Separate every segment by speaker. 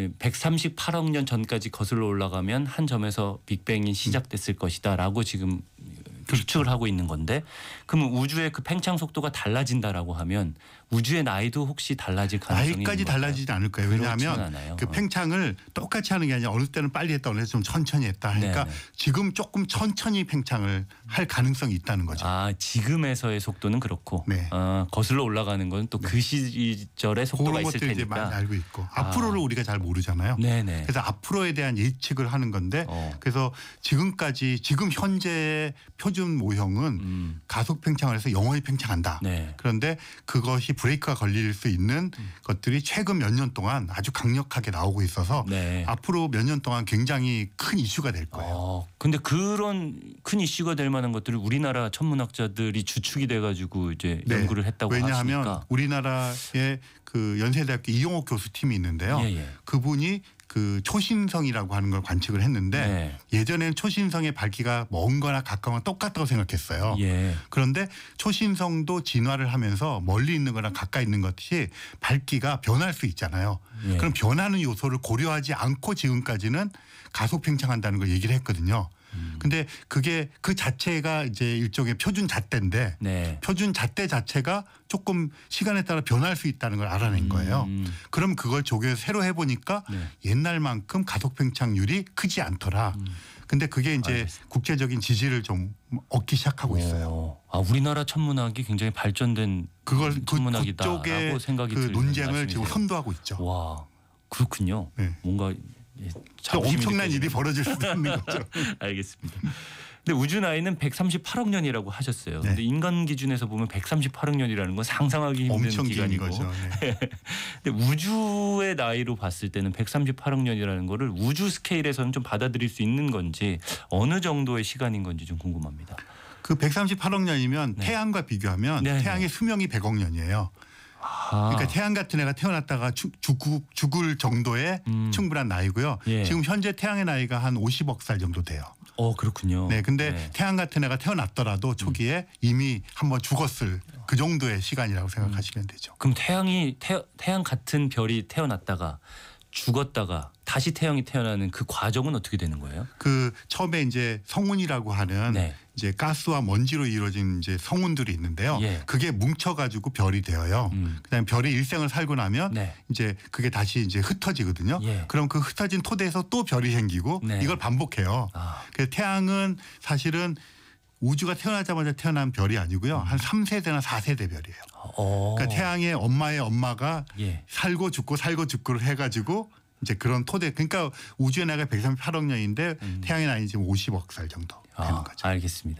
Speaker 1: 138억 년 전까지 거슬러 올라가면 한 점에서 빅뱅이 시작됐을 것이다라고 지금 추측을 하고 있는 건데, 그러면 우주의 그 팽창 속도가 달라진다라고 하면 우주의 나이도 혹시 달라질 가능성이 있는
Speaker 2: 나이까지 달라지지 않을 거예요. 왜냐하면 그
Speaker 1: 어.
Speaker 2: 팽창을 똑같이 하는 게 아니라 어느 때는 빨리 했다, 어느 때는 좀 천천히 했다. 그러니까
Speaker 1: 네네.
Speaker 2: 지금 조금 천천히 팽창을 할 가능성이 있다는 거죠.
Speaker 1: 아, 지금에서의 속도는 그렇고
Speaker 2: 네.
Speaker 1: 거슬러 올라가는 건 또 그 시절의 속도가
Speaker 2: 그런
Speaker 1: 있을
Speaker 2: 것들 이제
Speaker 1: 테니까.
Speaker 2: 많이 알고 있고 앞으로를 우리가 잘 모르잖아요.
Speaker 1: 네네.
Speaker 2: 그래서 앞으로에 대한 예측을 하는 건데 그래서 지금 현재 표준 모형은 가속 팽창을 해서 영원히 팽창한다.
Speaker 1: 네.
Speaker 2: 그런데 그것이 브레이크가 걸릴 수 있는 것들이 최근 몇 년 동안 아주 강력하게 나오고 있어서
Speaker 1: 네.
Speaker 2: 앞으로 몇 년 동안 굉장히 큰 이슈가 될 거예요.
Speaker 1: 근데 그런 큰 이슈가 될 만한 것들을 우리나라 천문학자들이 주축이 돼가지고 이제 연구를 했다고
Speaker 2: 왜냐하면
Speaker 1: 하시니까.
Speaker 2: 우리나라의 그 연세대학교 이용옥 교수팀이 있는데요.
Speaker 1: 예.
Speaker 2: 그분이 그 초신성이라고 하는 걸 관측을 했는데
Speaker 1: 네.
Speaker 2: 예전에는 초신성의 밝기가 먼 거나 가까운 건 똑같다고 생각했어요.
Speaker 1: 예.
Speaker 2: 그런데 초신성도 진화를 하면서 멀리 있는 거나 가까이 있는 것이 밝기가 변할 수 있잖아요.
Speaker 1: 예.
Speaker 2: 그럼 변하는 요소를 고려하지 않고 지금까지는 가속 팽창한다는 걸 얘기를 했거든요. 근데 그게 그 자체가 이제 일종의 표준 잣대인데
Speaker 1: 네.
Speaker 2: 표준 잣대 자체가 조금 시간에 따라 변할 수 있다는 걸 알아낸 거예요. 그럼 그걸 조교해서 새로 해보니까
Speaker 1: 네.
Speaker 2: 옛날만큼 가속 팽창률이 크지 않더라. 근데 그게 이제
Speaker 1: 알겠습니다.
Speaker 2: 국제적인 지지를 좀 얻기 시작하고 있어요.
Speaker 1: 우리나라 천문학이 굉장히 발전된
Speaker 2: 그걸
Speaker 1: 천문학이다라고
Speaker 2: 그쪽에
Speaker 1: 생각이
Speaker 2: 그
Speaker 1: 드는
Speaker 2: 논쟁을
Speaker 1: 말씀이세요.
Speaker 2: 지금 선도하고 있죠.
Speaker 1: 와, 그렇군요.
Speaker 2: 네.
Speaker 1: 뭔가 자부심이
Speaker 2: 엄청난
Speaker 1: 느껴지네요.
Speaker 2: 일이 벌어질 수도 있는 거죠.
Speaker 1: 알겠습니다. 근데 우주 나이는 138억 년이라고 하셨어요.
Speaker 2: 네.
Speaker 1: 근데 인간 기준에서 보면 138억 년이라는 건 상상하기 힘든
Speaker 2: 엄청 긴
Speaker 1: 기간이고.
Speaker 2: 거죠. 네.
Speaker 1: 근데 우주의 나이로 봤을 때는 138억 년이라는 거를 우주 스케일에서는 좀 받아들일 수 있는 건지 어느 정도의 시간인 건지 좀 궁금합니다.
Speaker 2: 그 138억 년이면
Speaker 1: 네.
Speaker 2: 태양과 비교하면
Speaker 1: 네,
Speaker 2: 태양의 수명이 100억 년이에요. 그러니까 태양 같은 애가 태어났다가 죽을 정도의 충분한 나이고요.
Speaker 1: 예.
Speaker 2: 지금 현재 태양의 나이가 한 50억 살 정도 돼요.
Speaker 1: 그렇군요.
Speaker 2: 네, 근데 태양 같은 애가 태어났더라도 초기에 이미 한번 죽었을 그 정도의 시간이라고 생각하시면 되죠.
Speaker 1: 그럼 태양 같은 별이 태어났다가 죽었다가 다시 태양이 태어나는 그 과정은 어떻게 되는 거예요?
Speaker 2: 그 처음에 이제 성운이라고 하는
Speaker 1: 네.
Speaker 2: 이제 가스와 먼지로 이루어진 이제 성운들이 있는데요.
Speaker 1: 예.
Speaker 2: 그게 뭉쳐가지고 별이 되어요. 그다음에 별이 일생을 살고 나면
Speaker 1: 네.
Speaker 2: 이제 그게 다시 이제 흩어지거든요.
Speaker 1: 예.
Speaker 2: 그럼 그 흩어진 토대에서 또 별이 생기고
Speaker 1: 네.
Speaker 2: 이걸 반복해요. 그래서 태양은 사실은 우주가 태어나자마자 태어난 별이 아니고요. 한 3세대나 4세대 별이에요. 그러니까 태양의 엄마의 엄마가
Speaker 1: 예.
Speaker 2: 살고 죽고를 해가지고 이제 그런 토대. 그러니까 우주의 나이가 138억 년인데 태양의 나이는 지금 50억 살 정도 되는 거죠.
Speaker 1: 알겠습니다.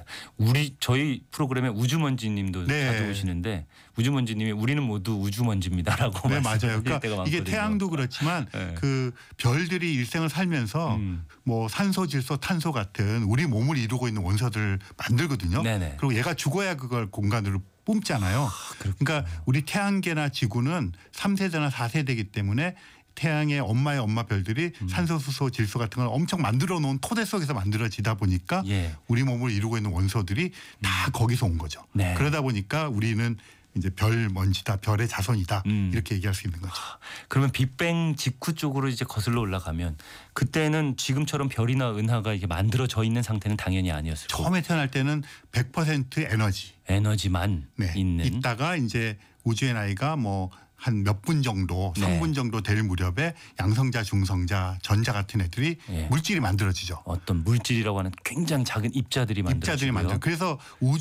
Speaker 1: 저희 프로그램에 우주먼지님도
Speaker 2: 네.
Speaker 1: 자주 오시는데 우주먼지님이 우리는 모두 우주먼지입니다라고
Speaker 2: 네, 맞아요.
Speaker 1: 말씀하실 때가
Speaker 2: 그러니까 이게
Speaker 1: 많거든요.
Speaker 2: 태양도 그렇지만
Speaker 1: 네.
Speaker 2: 그 별들이 일생을 살면서 뭐 산소, 질소, 탄소 같은 우리 몸을 이루고 있는 원소들을 만들거든요.
Speaker 1: 네네.
Speaker 2: 그리고 얘가 죽어야 그걸 공간으로 뿜잖아요. 그러니까 우리 태양계나 지구는 3세대나 4세대이기 때문에 태양의 엄마의 엄마 별들이 산소, 수소, 질소 같은 걸 엄청 만들어 놓은 토대 속에서 만들어지다 보니까
Speaker 1: 예.
Speaker 2: 우리 몸을 이루고 있는 원소들이 다 거기서 온 거죠.
Speaker 1: 네.
Speaker 2: 그러다 보니까 우리는 이제 별 먼지다, 별의 자손이다 이렇게 얘기할 수 있는 거죠.
Speaker 1: 그러면 빅뱅 직후 쪽으로 이제 거슬러 올라가면 그때는 지금처럼 별이나 은하가 이게 만들어져 있는 상태는 당연히 아니었을 거고
Speaker 2: 처음에 태어날 때는 100% 에너지
Speaker 1: 에너지만 있는
Speaker 2: 있다가 이제 우주의 나이가 뭐 한 몇 분 정도,
Speaker 1: 네.
Speaker 2: 3분 정도 될 무렵에 양성자, 중성자, 전자 같은 애들이
Speaker 1: 예.
Speaker 2: 물질이 만들어지죠.
Speaker 1: 어떤 물질이라고 하는 굉장히 작은 입자들이 만들어지고요.
Speaker 2: 입자들이 만들어. 그래서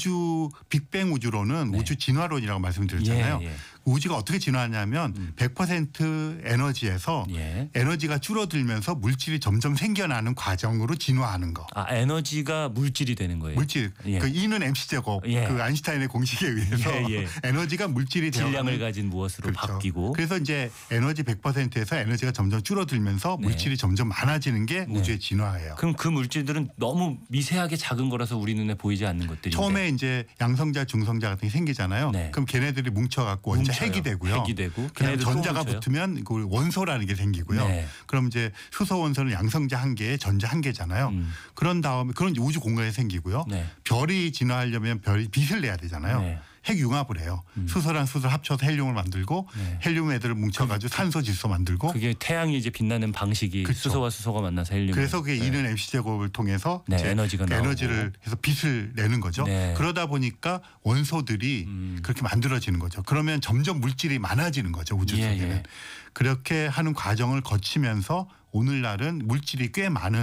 Speaker 2: 빅뱅 우주론은
Speaker 1: 네.
Speaker 2: 우주 진화론이라고 말씀드렸잖아요.
Speaker 1: 예.
Speaker 2: 우주가 어떻게 진화하냐면 100% 에너지에서
Speaker 1: 예.
Speaker 2: 에너지가 줄어들면서 물질이 점점 생겨나는 과정으로 진화하는 거.
Speaker 1: 에너지가 물질이 되는 거예요.
Speaker 2: 물질.
Speaker 1: 예.
Speaker 2: 그 E는 mc 제곱.
Speaker 1: 예.
Speaker 2: 그 아인슈타인의 공식에 의해서
Speaker 1: 예.
Speaker 2: 에너지가 물질이
Speaker 1: 질량을
Speaker 2: 되어가는-
Speaker 1: 가진 무엇으로
Speaker 2: 그렇죠.
Speaker 1: 바뀌고
Speaker 2: 그래서 이제 에너지 100%에서 에너지가 점점 줄어들면서
Speaker 1: 네.
Speaker 2: 물질이 점점 많아지는 게 우주의 진화예요.
Speaker 1: 그럼 그 물질들은 너무 미세하게 작은 거라서 우리 눈에 보이지 않는 것들인데
Speaker 2: 처음에 이제 양성자, 중성자 같은 게 생기잖아요.
Speaker 1: 네.
Speaker 2: 그럼 걔네들이 뭉쳐갖고 원자
Speaker 1: 뭉쳐요.
Speaker 2: 핵이 되고요.
Speaker 1: 핵이 되고
Speaker 2: 그다음
Speaker 1: 걔네들 또
Speaker 2: 전자가
Speaker 1: 뭉쳐요?
Speaker 2: 붙으면 그 원소라는 게 생기고요.
Speaker 1: 네.
Speaker 2: 그럼 이제 수소 원소는 양성자 한 개에 전자 한 개잖아요. 그런 다음에 그런 우주 공간이 생기고요.
Speaker 1: 네.
Speaker 2: 별이 진화하려면 별이 빛을 내야 되잖아요.
Speaker 1: 네.
Speaker 2: 핵융합을 해요. 수소랑 수소를 합쳐서 헬륨을 만들고
Speaker 1: 네.
Speaker 2: 헬륨 애들을 뭉쳐가지고 산소 질소 만들고
Speaker 1: 그게 태양이 이제 빛나는 방식이
Speaker 2: 그렇죠.
Speaker 1: 수소와 수소가 만나서 헬륨.
Speaker 2: 그래서 그게 이는 MC 제곱을 통해서
Speaker 1: 네,
Speaker 2: 이제
Speaker 1: 에너지가 나오고.
Speaker 2: 에너지를 해서 빛을 내는 거죠.
Speaker 1: 네.
Speaker 2: 그러다 보니까 원소들이 그렇게 만들어지는 거죠. 그러면 점점 물질이 많아지는 거죠. 우주
Speaker 1: 예,
Speaker 2: 속에는.
Speaker 1: 예.
Speaker 2: 그렇게 하는 과정을 거치면서 오늘날은 물질이 꽤 많은